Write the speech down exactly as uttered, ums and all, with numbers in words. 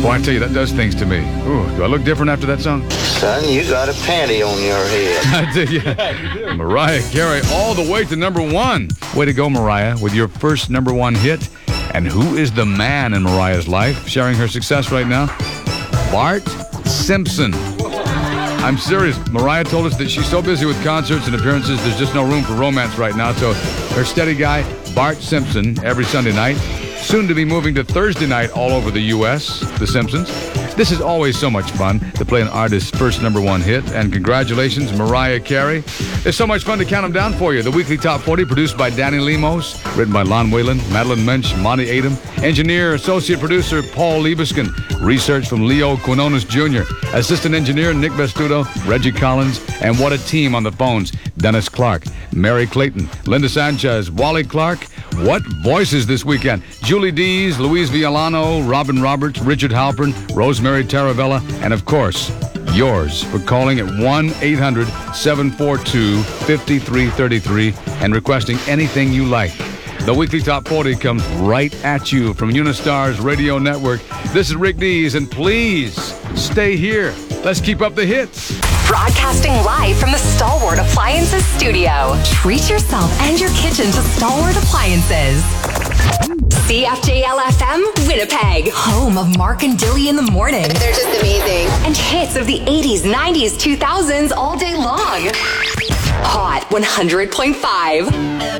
Boy, I tell you, that does things to me. Ooh, do I look different after that song? Son, you got a panty on your head. I did, yeah. yeah you do. Mariah Carey all the way to number one. Way to go, Mariah, with your first number one hit. And who is the man in Mariah's life sharing her success right now? Bart Simpson. I'm serious. Mariah told us that she's so busy with concerts and appearances, there's just no room for romance right now. So her steady guy, Bart Simpson, every Sunday night. Soon to be moving to Thursday night all over the U S, The Simpsons. This is always so much fun to play an artist's first number one hit. And congratulations, Mariah Carey. It's so much fun to count them down for you. The weekly Top forty, produced by Danny Lemos, written by Lon Whalen, Madeline Mensch, Monty Adam, engineer, associate producer Paul Liebeskin, research from Leo Quinones Junior, assistant engineer Nick Vestudo, Reggie Collins, and what a team on the phones, Dennis Clark, Mary Clayton, Linda Sanchez, Wally Clark. What voices this weekend? Julie Dees, Luis Villano, Robin Roberts, Richard Halpern, Rosemary Taravella, and of course, yours for calling at one eight hundred seven four two five three three three and requesting anything you like. The weekly Top forty comes right at you from Unistar's radio network. This is Rick Dees, and please stay here. Let's keep up the hits. Broadcasting live from the Stalwart Appliances studio. Treat yourself and your kitchen to Stalwart Appliances. C F J L F M, Winnipeg. Home of Mark and Dilly in the morning. They're just amazing. And hits of the eighties, nineties, two thousands all day long. Hot one hundred point five.